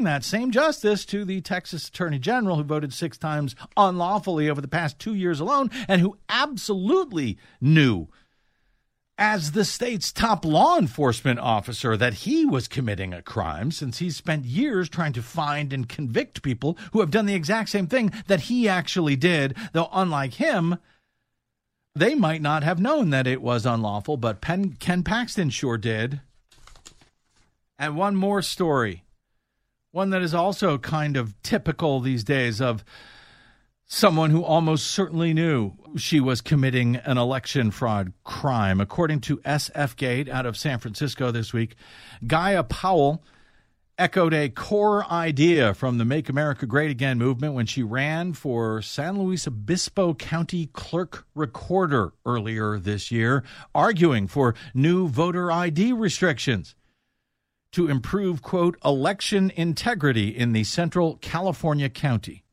that same justice to the Texas Attorney General, who voted 6 times unlawfully over the past 2 years alone, and who absolutely knew, as the state's top law enforcement officer, that he was committing a crime, since he's spent years trying to find and convict people who have done the exact same thing that he actually did, though unlike him, they might not have known that it was unlawful, but Ken Paxton sure did. And one more story, one that is also kind of typical these days of someone who almost certainly knew she was committing an election fraud crime. According to SF Gate out of San Francisco this week, Gaia Powell echoed a core idea from the Make America Great Again movement when she ran for San Luis Obispo County Clerk Recorder earlier this year, arguing for new voter ID restrictions to improve, quote, election integrity in the Central California county.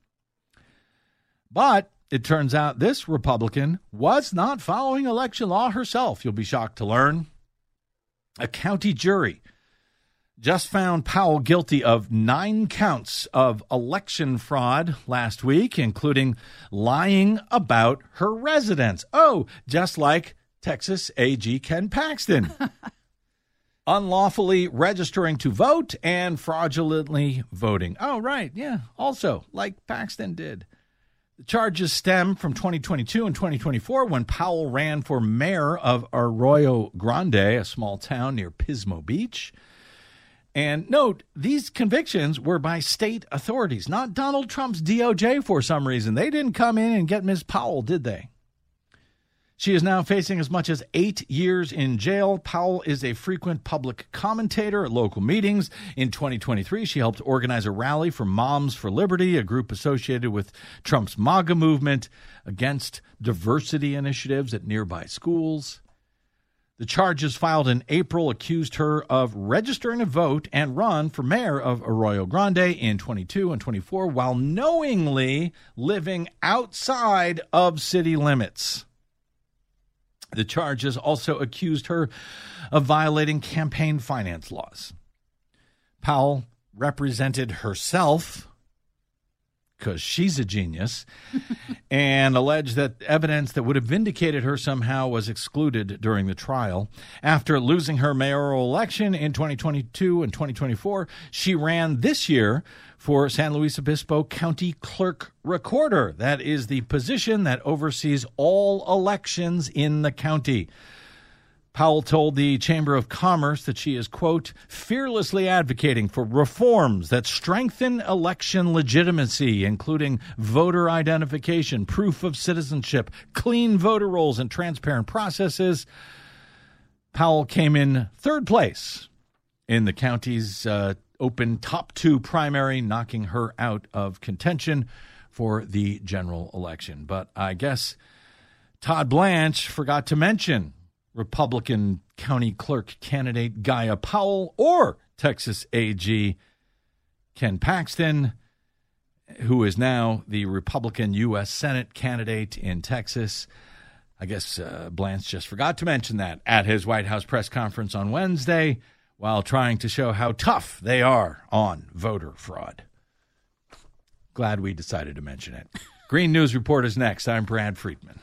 But it turns out this Republican was not following election law herself, you'll be shocked to learn. A county jury just found Powell guilty of 9 counts of election fraud last week, including lying about her residence. Oh, just like Texas AG Ken Paxton. Unlawfully registering to vote and fraudulently voting. Oh, right, yeah, also like Paxton did. The charges stem from 2022 and 2024 when Powell ran for mayor of Arroyo Grande, a small town near Pismo Beach. And note, these convictions were by state authorities, not Donald Trump's DOJ for some reason. They didn't come in and get Ms. Powell, did they? She is now facing as much as 8 years in jail. Powell is a frequent public commentator at local meetings. In 2023, she helped organize a rally for Moms for Liberty, a group associated with Trump's MAGA movement against diversity initiatives at nearby schools. The charges filed in April accused her of registering to vote and run for mayor of Arroyo Grande in 22 and 24 while knowingly living outside of city limits. The charges also accused her of violating campaign finance laws. Powell represented herself, because she's a genius, and alleged that evidence that would have vindicated her somehow was excluded during the trial. After losing her mayoral election in 2022 and 2024, she ran this year for San Luis Obispo County Clerk Recorder. That is the position that oversees all elections in the county. Powell told the Chamber of Commerce that she is, quote, fearlessly advocating for reforms that strengthen election legitimacy, including voter identification, proof of citizenship, clean voter rolls, and transparent processes. Powell came in 3rd place in the county's open top 2 primary, knocking her out of contention for the general election. But I guess Todd Blanche forgot to mention Republican county clerk candidate Gaia Powell or Texas AG Ken Paxton, who is now the Republican U.S. Senate candidate in Texas. I guess Blanche just forgot to mention that at his White House press conference on Wednesday while trying to show how tough they are on voter fraud. Glad we decided to mention it. Green News Report is next. I'm Brad Friedman.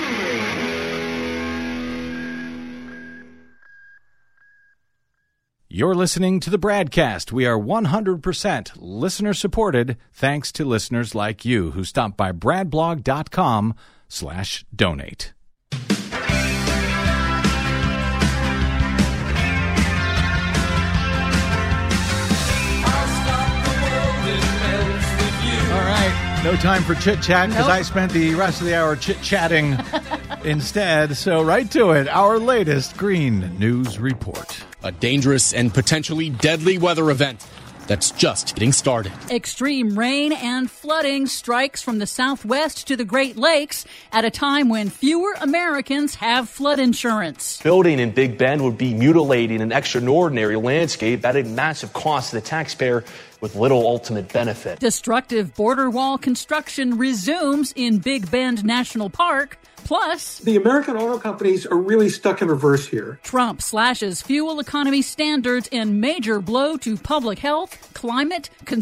You're listening to the Bradcast. We are 100% listener-supported thanks to listeners like you who stop by bradblog.com/donate. No time for chit-chat because I spent the rest of the hour chit-chatting instead. So right to it, our latest Green News Report. A dangerous and potentially deadly weather event that's just getting started. Extreme rain and flooding strikes from the Southwest to the Great Lakes at a time when fewer Americans have flood insurance. Building in Big Bend would be mutilating an extraordinary landscape, adding massive cost to the taxpayer. with little ultimate benefit. Destructive border wall construction resumes in Big Bend National Park. Plus, the American auto companies are really stuck in reverse here. Trump slashes fuel economy standards in major blow to public health, climate,